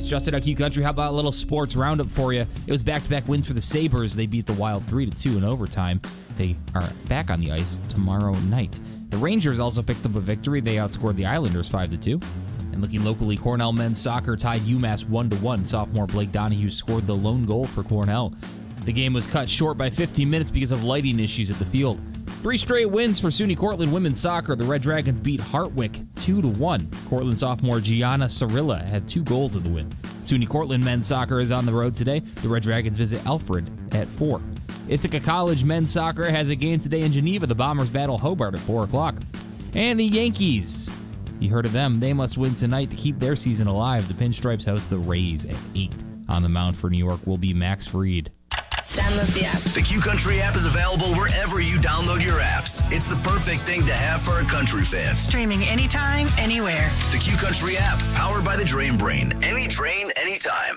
Tuesdays. Justin at Q Country, how about a little sports roundup for you? It was back-to-back wins for the Sabres. They beat the Wild 3-2 in overtime. They are back on the ice tomorrow night. The Rangers also picked up a victory. They outscored the Islanders 5-2. And looking locally, Cornell men's soccer tied UMass 1-1. Sophomore Blake Donahue scored the lone goal for Cornell. The game was cut short by 15 minutes because of lighting issues at the field. 3 straight wins for SUNY Cortland women's soccer. The Red Dragons beat Hartwick 2-1. Cortland sophomore Gianna Cirilla had 2 goals in the win. SUNY Cortland men's soccer is on the road today. The Red Dragons visit Alfred at 4. Ithaca College men's soccer has a game today in Geneva. The Bombers battle Hobart at 4 o'clock. And the Yankees, you heard of them. They must win tonight to keep their season alive. The Pinstripes host the Rays at 8. On the mound for New York will be Max Fried. Download the app. The Q Country app is available wherever you download your apps. It's the perfect thing to have for a country fan. Streaming anytime, anywhere. The Q Country app, powered by the Drain Brain. Any drain, anytime.